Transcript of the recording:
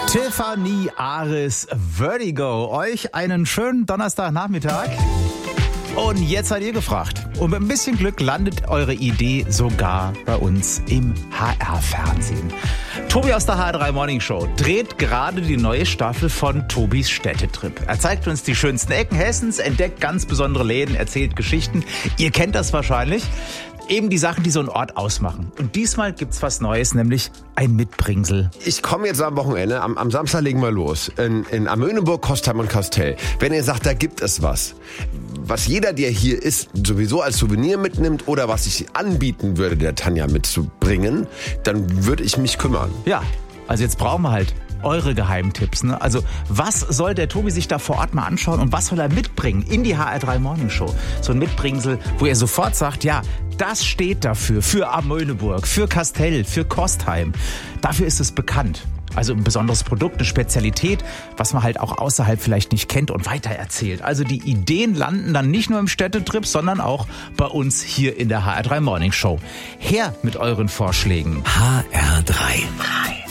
Tiffany Aris, Vertigo. Euch einen schönen Donnerstagnachmittag. Und jetzt seid ihr gefragt. Und mit ein bisschen Glück landet eure Idee sogar bei uns im HR-Fernsehen. Tobi aus der HR3 Morning Show dreht gerade die neue Staffel von Tobis Städtetrip. Er zeigt uns die schönsten Ecken Hessens, entdeckt ganz besondere Läden, erzählt Geschichten. Ihr kennt das wahrscheinlich. Eben die Sachen, die so einen Ort ausmachen. Und diesmal gibt's was Neues, nämlich ein Mitbringsel. Ich komme jetzt am Wochenende, am Samstag legen wir los. In Amöneburg, Kostheim und Kastell. Wenn ihr sagt, da gibt es was jeder, der hier ist, sowieso als Souvenir mitnimmt oder was ich anbieten würde, der Tanja mitzubringen, dann würde ich mich kümmern. Ja, also jetzt brauchen wir halt eure Geheimtipps. Ne? Also was soll der Tobi sich da vor Ort mal anschauen und was soll er mitbringen in die HR3 Morning Show? So ein Mitbringsel, wo er sofort sagt, ja, das steht dafür, für Amöneburg, für Kastell, für Kostheim. Dafür ist es bekannt. Also ein besonderes Produkt, eine Spezialität, was man halt auch außerhalb vielleicht nicht kennt und weitererzählt. Also die Ideen landen dann nicht nur im Städtetrip, sondern auch bei uns hier in der HR3 Morning Show. Her mit euren Vorschlägen. HR3.